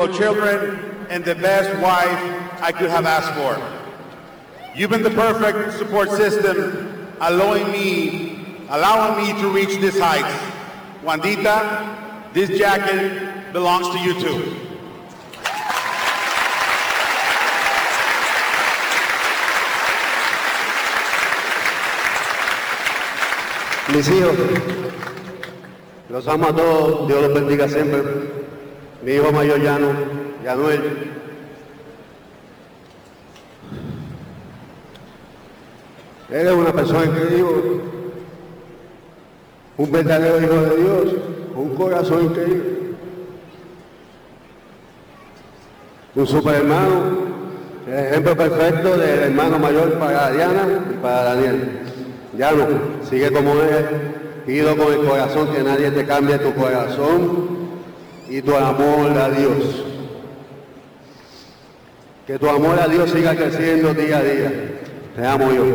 wonderful children, and the best wife I could have asked for. You've been the perfect support system, allowing me to reach this heights. Wandita, this jacket belongs to you too. Mis hijos, los amo a todos, Dios los bendiga siempre. Mi hijo mayor Yanuel. Él es una persona increíble, un verdadero hijo de Dios, un corazón increíble, un super hermano, el ejemplo perfecto del hermano mayor para Diana y para Daniel. Yano, sigue como eres, pido con el corazón que nadie te cambie tu corazón y tu amor a Dios. Que tu amor a Dios siga creciendo día a día. Te amo yo.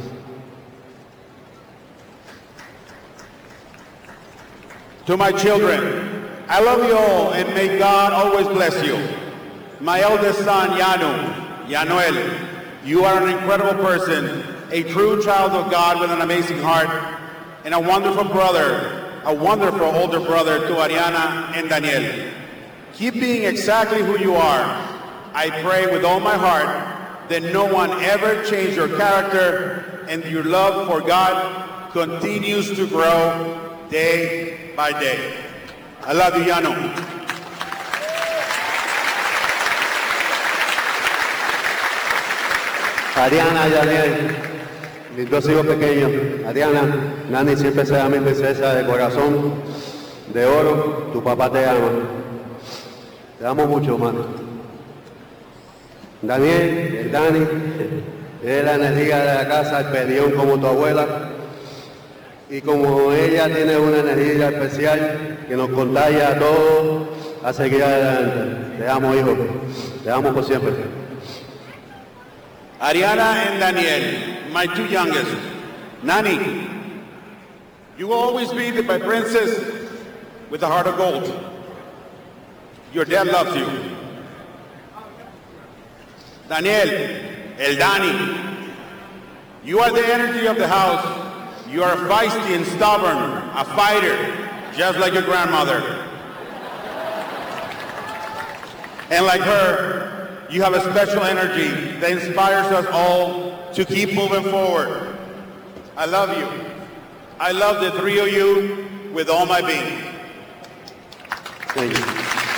To my children, I love you all and may God always bless you. My eldest son, Yanuel, you are an incredible person, a true child of God with an amazing heart, and a wonderful brother, a wonderful older brother to Ariana and Daniel. Keep being exactly who you are. I pray with all my heart that no one ever change your character and your love for God continues to grow day by day. I love you, Yano. Ariana y Daniel, mis dos hijos pequeños. Ariana, Nani siempre será mi princesa de corazón, de oro. Tu papá te ama. Te amo mucho, hermano. Daniel, Dani, es la energía de la casa, el peleón como tu abuela. Y como ella tiene una energía especial que nos contagia a todos a seguir adelante. Te amo, hijo. Te amo por siempre. Ariana and Daniel, my two youngest. Nani, you will always be my princess with a heart of gold. Your dad loves you. Daniel, El Dani, you are the energy of the house. You are feisty and stubborn, a fighter, just like your grandmother. And like her, you have a special energy that inspires us all to keep moving forward. I love you. I love the three of you with all my being. Thank you.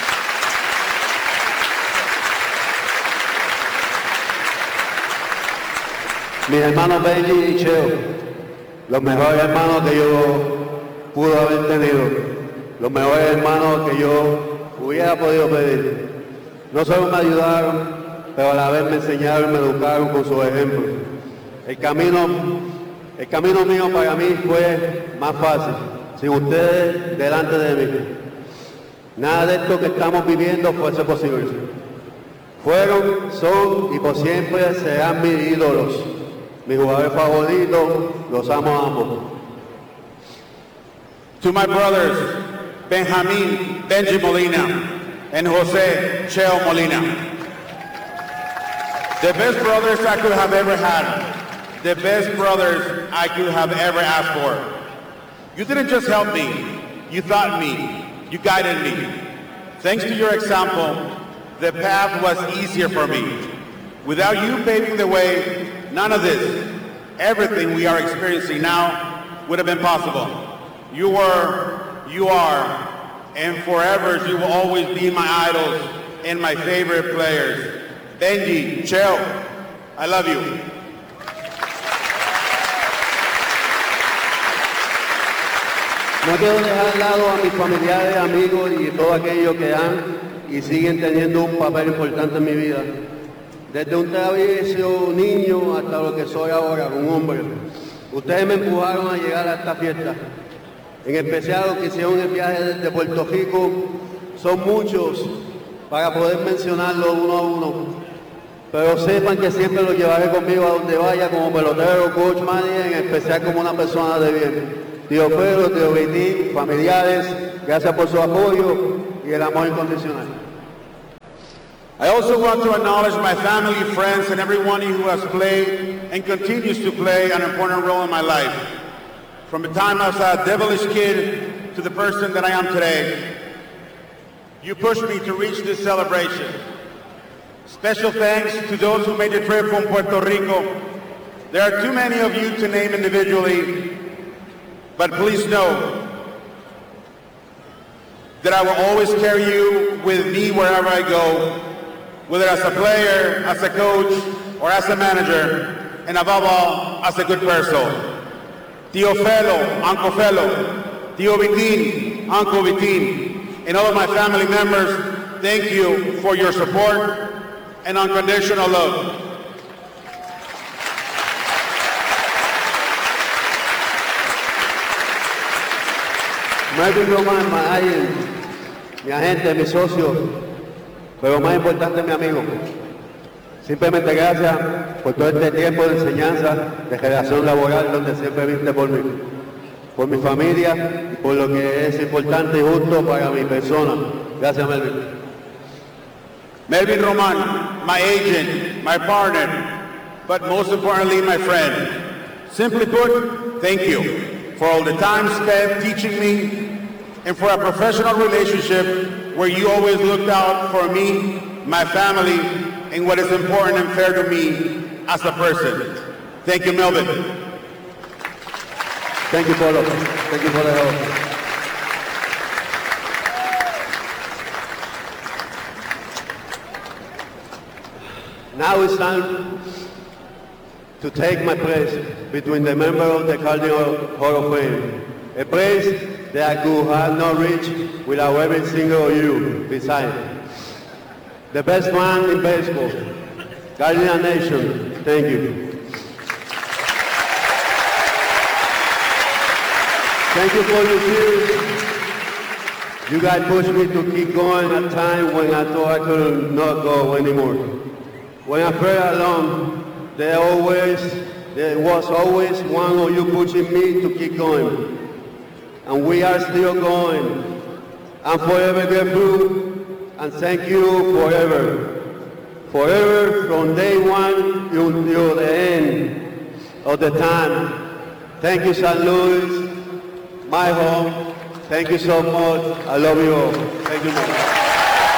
Mis hermanos Benji y Cheo, los mejores hermanos que yo pude haber tenido, los mejores hermanos que yo hubiera podido pedir. No solo me ayudaron, pero a la vez me enseñaron, me educaron con sus ejemplos. El camino mío para mí fue más fácil, sin ustedes delante de mí. Nada de esto que estamos viviendo fuese posible. Fueron, son y por siempre serán mis ídolos, mis jugadores favoritos, los amo a ambos. To my brothers, Benji Molina, and Jose Cheo Molina. The best brothers I could have ever had. The best brothers I could have ever asked for. You didn't just help me. You taught me. You guided me. Thanks to your example, the path was easier for me. Without you paving the way, none of this, everything we are experiencing now, would have been possible. You were, you are, and forever you will always be my idols and my favorite players. Benji, Cheo, I love you. No quiero dejar de lado a mis familiares, amigos y todos aquellos que han y siguen teniendo un papel importante en mi vida. Desde un travieso niño hasta lo que soy ahora, un hombre. Ustedes me empujaron a llegar a esta fiesta. En especial los que hicieron el viaje desde Puerto Rico, son muchos para poder mencionarlo uno a uno. Pero sepan que siempre los llevaré conmigo a donde vaya como pelotero, coach, manager, en especial como una persona de bien. Tío Pedro, tío Vitín, familiares, gracias por su apoyo y el amor incondicional. I also want to acknowledge my family, friends, and everyone who has played and continues to play an important role in my life. From the time I was a devilish kid to the person that I am today, you pushed me to reach this celebration. Special thanks to those who made the trip from Puerto Rico. There are too many of you to name individually, but please know that I will always carry you with me wherever I go, whether as a player, as a coach, or as a manager, and above all, as a good person. Tio Felo, Uncle Felo, Tio Vitín, Uncle Vitín, and all of my family members, thank you for your support and unconditional love. Melvin Román, mi agente, mi socio, pero más importante, mi amigo. Simplemente gracias por todo este tiempo de enseñanza, de relación laboral, donde siempre viste por mí, por mi familia y por lo que es importante y justo para mi persona. Gracias, Melvin. Melvin Román, my agent, my partner, but most importantly, my friend. Simply put, thank you for all the time spent teaching me and for a professional relationship where you always looked out for me, my family, and what is important and fair to me as a person. Thank you, Melvin. Thank you, Polo. Thank you for the help. Now it's time to take my place between the members of the Cardinal Hall of Fame, a place that I could have not reached without every single of you beside. The best man in baseball, Cardinal Nation, thank you. Thank you for your cheers. You guys pushed me to keep going at times when I thought I could not go anymore. When I felt alone, there was always one of you pushing me to keep going. And we are still going. And forever grateful, and thank you forever. Forever from day one until the end of the time. Thank you, St. Louis, my home. Thank you so much. I love you all. Thank you.